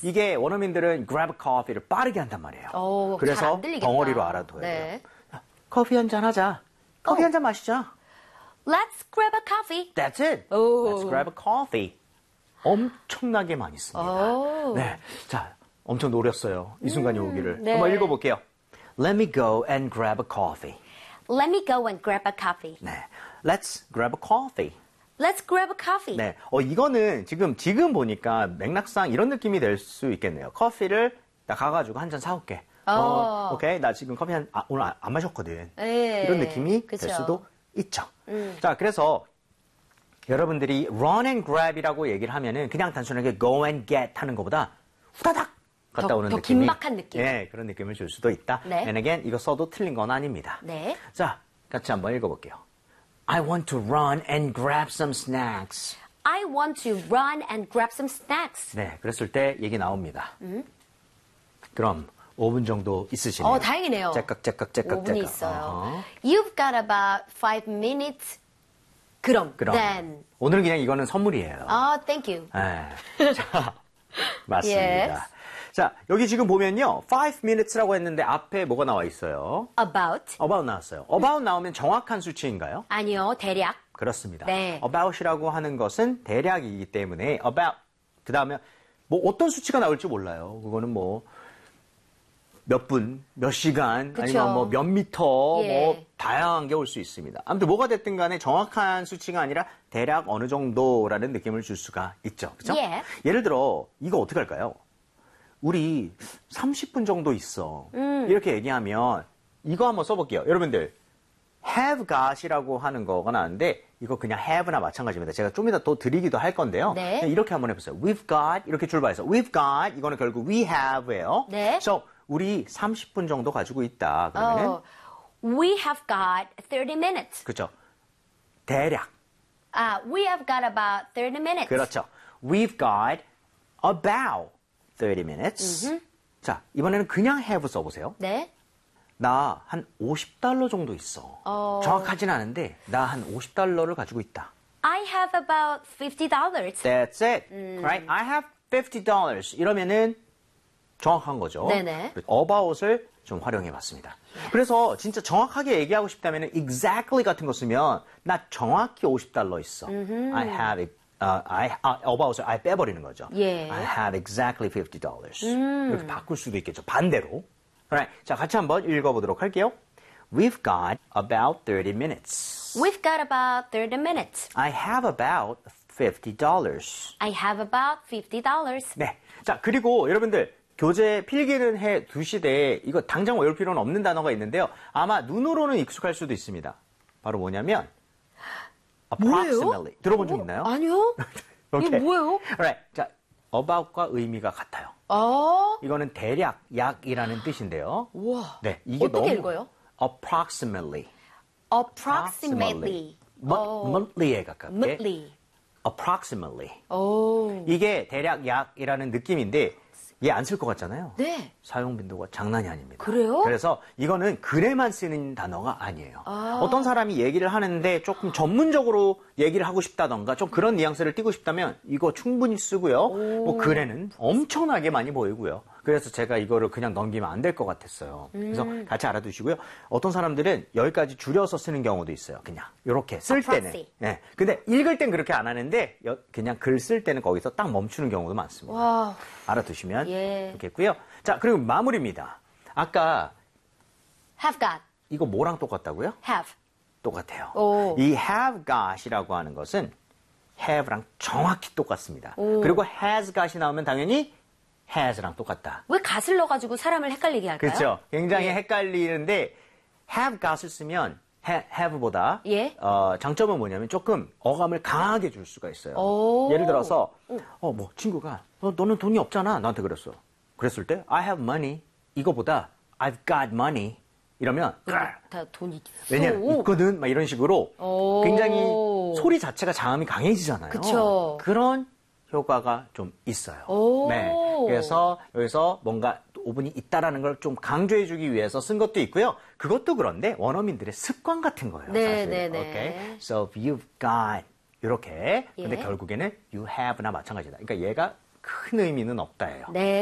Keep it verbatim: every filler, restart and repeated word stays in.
이게 원어민들은 grab a coffee를 빠르게 한단 말이에요. 오, 그래서 잘 안 들리겠다. 덩어리로 알아둬야 네. 돼요. 커피 한잔 하자. 커피 어. 한잔 마시자. Let's grab a coffee. That's it. 오. Let's grab a coffee. 엄청나게 많이 씁니다. 오. 네, 자, 엄청 노렸어요. 이 순간이 음, 오기를. 네. 한번 읽어볼게요. Let me go and grab a coffee. Let me go and grab a coffee. 네, Let's grab a coffee. Let's grab a coffee. 네, 어 이거는 지금 지금 보니까 맥락상 이런 느낌이 될 수 있겠네요. 커피를 나 가가지고 한 잔 사올게. 어, 어. 오케이, 나 지금 커피 한 아, 오늘 안, 안 마셨거든. 네. 이런 느낌이 그쵸. 될 수도 있죠. 음. 자, 그래서 여러분들이 run and grab이라고 얘기를 하면은 그냥 단순하게 go and get 하는 것보다 후다닥 갔다 더- 오는 더 느낌이 긴박한 느낌. 예, 그런 느낌을 줄 수도 있다. 네. And again, 이거 써도 틀린 건 아닙니다. 네. 자, 같이 한번 읽어볼게요. I want to run and grab some snacks. I want to run and grab some snacks. 네, 그랬을 때 얘기 나옵니다. 그럼 오 분 정도 있으시네요. 어, 다행이네요. 째깍째깍 째깍 오 분이 째깍. 있어요. 어허. You've got about five minutes. 그럼, 그럼 then. 오늘은 그냥 이거는 선물이에요. 아, thank you. 네. 자, 맞습니다. Yes. 자, 여기 지금 보면요. five minutes라고 했는데 앞에 뭐가 나와 있어요? About. about 나왔어요. about 나오면 정확한 수치인가요? 아니요, 대략. 그렇습니다. 네. about이라고 하는 것은 대략이기 때문에 about 그다음에 뭐 어떤 수치가 나올지 몰라요. 그거는 뭐 몇 분, 몇 시간, 그쵸. 아니면 뭐 몇 미터, 예. 뭐 다양한 게 올 수 있습니다. 아무튼 뭐가 됐든 간에 정확한 수치가 아니라 대략 어느 정도라는 느낌을 줄 수가 있죠. 그죠? 예. 예를 들어 이거 어떻게 할까요? 우리 삼십 분 정도 있어. 음. 이렇게 얘기하면 이거 한번 써볼게요. 여러분들 have got이라고 하는 거가 나왔는데 이거 그냥 have나 마찬가지입니다. 제가 좀 이따 또 드리기도 할 건데요. 네. 그냥 이렇게 한번 해보세요. We've got 이렇게 출발해서 We've got 이거는 결국 we have예요. 네. So 우리 삼십 분 정도 가지고 있다. 그러면은 어, we have got thirty minutes. 그렇죠. 대략 아, we have got about thirty minutes. 그렇죠. We've got about thirty minutes. 자 이번에는 그냥 have 써보세요. 네. 나 한 오십 달러 정도 있어. 어. 정확하진 않은데 나 한 오십 달러를 가지고 있다. I have about fifty dollars. That's it. 음. Right? I have fifty dollars. 이러면은 정확한 거죠. 네네. about을 좀 활용해 봤습니다. 그래서 진짜 정확하게 얘기하고 싶다면 exactly 같은 거 쓰면 나 정확히 오십 달러 있어. I have it. Uh, I, uh, about을 아예 빼버리는 거죠. 예. I have exactly fifty dollars. 음. 이렇게 바꿀 수도 있겠죠. 반대로. Alright. 자, 같이 한번 읽어보도록 할게요. We've got about thirty minutes. We've got about thirty minutes. I have about fifty dollars. I have about fifty dollars. 네. 자, 그리고 여러분들 교재 필기는 해 두시되 이거 당장 외울 필요는 없는 단어가 있는데요. 아마 눈으로는 익숙할 수도 있습니다. 바로 뭐냐면 approximately. 들어본 적 있나요? 아니요. 오케이. 이거 뭐예요? Alright. 자, about과 의미가 같아요. 어, 이거는 대략, 약이라는 뜻인데요. 우와. 네, 이게 어떻게 너무 읽어요? approximately. approximately. 뭐, monthly에 가깝게. monthly. approximately. 오. 이게 대략 약이라는 느낌인데 얘 안 쓸 것 같잖아요. 네. 사용 빈도가 장난이 아닙니다. 그래요? 그래서 이거는 글에만 쓰는 단어가 아니에요. 아. 어떤 사람이 얘기를 하는데 조금 전문적으로 얘기를 하고 싶다던가 좀 그런 뉘앙스를 띠고 싶다면 이거 충분히 쓰고요. 뭐 글에는 엄청나게 많이 보이고요. 그래서 제가 이거를 그냥 넘기면 안 될 것 같았어요. 그래서 음. 같이 알아두시고요. 어떤 사람들은 여기까지 줄여서 쓰는 경우도 있어요. 그냥 이렇게 쓸 때는. approxy. 네. 근데 읽을 땐 그렇게 안 하는데 여- 그냥 글 쓸 때는 거기서 딱 멈추는 경우도 많습니다. 와. 알아두시면 예. 좋겠고요. 자, 그리고 마무리입니다. 아까 have got. 이거 뭐랑 똑같다고요? have. 똑같아요. 오. 이 have got이라고 하는 것은 have랑 정확히 똑같습니다. 오. 그리고 has got이 나오면 당연히 has랑 똑같다. 왜 gat을 넣어가지고 사람을 헷갈리게 할까요? 그렇죠. 굉장히 예. 헷갈리는데 have got을 쓰면 ha- have보다 예. 어, 장점은 뭐냐면 조금 어감을 강하게 줄 수가 있어요. 오. 예를 들어서 어, 뭐 친구가 어, 너는 돈이 없잖아 나한테 그랬어. 그랬을 때 I have money 이거보다 I've got money 이러면 다 돈이 있어. 왜냐면 있거든 막 이런 식으로 오. 굉장히 소리 자체가 자음이 강해지잖아요. 그쵸. 그런 효과가 좀 있어요. 오. 네. 그래서 여기서 뭔가 오븐이 있다라는 걸 좀 강조해주기 위해서 쓴 것도 있고요. 그것도 그런데 원어민들의 습관 같은 거예요. 네, 사실. 네, 네. Okay? So you've got 이렇게. 근데 예. 결국에는 you have나 마찬가지다. 그러니까 얘가 큰 의미는 없다예요. 네.